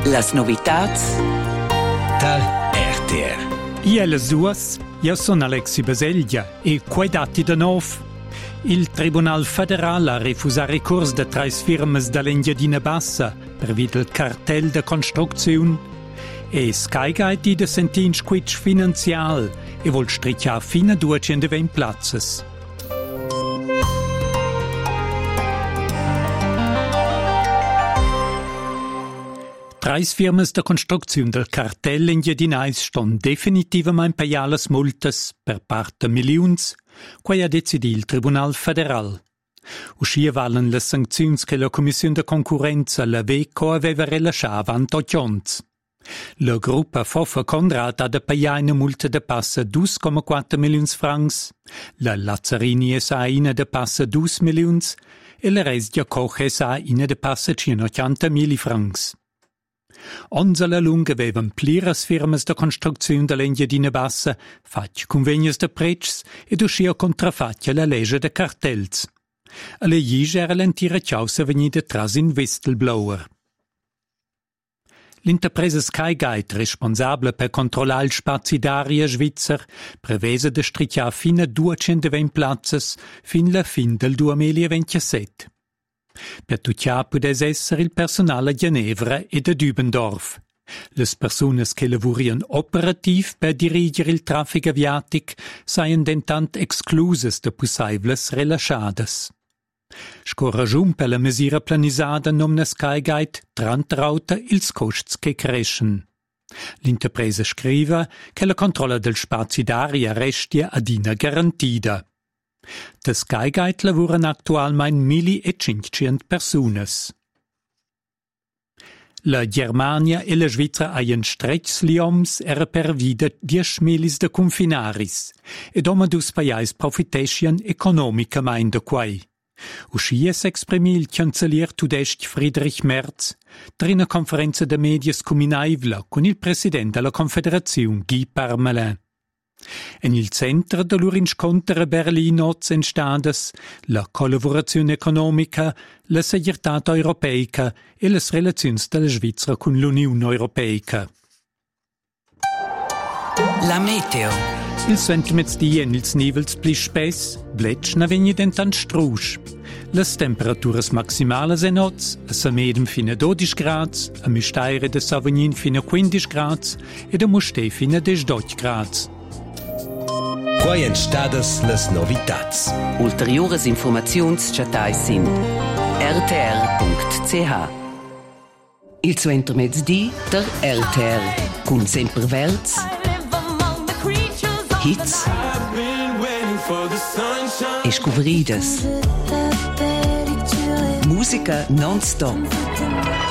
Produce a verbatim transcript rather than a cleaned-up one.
Las novitats dal R T R. Io alle duas, io sono Alexi Baseglia e quei dati da nov. Il Tribunal Federal ha refusato ricorso da tre firme dall'Engiadina Bassa per via del cartel de construzione e Skygate de sentin squitch finanzial e vuol stricciare fino a duecentoventi plazzes. Tre firme de construzione del cartel Engiadinais stanno definitivamente pagare le multas per parte de milions, quai ha deciso il Tribunal Federal. Uscia valen le sanzioni che la Commissione de Concorrenza, la VECO, aveva rilasciato avanti otto anni. La gruppa Fofa Conrad ha da pagare una multa da passa due virgola quattro milioni di francs, la Lazzarini S A ina da passa due milioni e la Resdia Koch S A ina da passa centottanta mila francs. Onze la lunga avevan pliras firmas de construzione dell'Engiadina Bassa, fatg convegnes de precs ed uscia contrafatja la legge de cartels. Alle jige era l'entira causa vegnida tras in whistleblower. L'interpresa Skygate, responsabile per controllare il spazio d'aria svizzer, prevese de stricciare fino a duecentoventi plazzes fin la fin del duemilaventisette. Per tuccia pudes essere il personale a Ginevra e a Dübendorf. Le persone che lavorano operativ per dirigere il traffico aviatic seien dentant excluses de possibles rilasciadas. Scorragiun per la misura planisada nomna Skygate trantrauta ils costs che crescen. L'interpresa scriva che la controlla del spazio d'aria restia adina garantida. Da Skygate lavorano attualmente millecinquecento personas. La Germania e la Svizzera haien stretgs lioms era per vida dies milis de confinaris, ed oma dus paiais profitescian economicamente da quai. Uscia s'exprimi il cancellier tudesc Friedrich Merz trina conferenza de medias cominaivla con il presidente della Confederazione Guy Parmelin. En il centro de lur incontro a Berlino entstades la collaborazione economica, la segretat europeica e le relazioni della Svizzera con l'Unione Europeica. La meteo. Il sentimetsdi en ils nivels pli spess, bletsch na vegni dentant strusch. Les temperaturas maximales en oz, a Samedem fino a dodici grads, a Misteire de Savognin fino a quindici grads ed a Mustè fino a diciotto grads. Quai entstadas las novitats. Ulteriores informaziuns chatai sin r t r punct c h. Il suo mezzdi der R T R, cun sempre verz, hits e scuveridas. Musica non-stop.